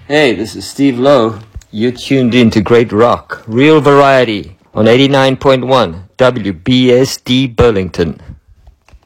Hey, this is Steve Lowe. You're tuned in to Great Rock, Real Variety on 89.1 WBSD Burlington.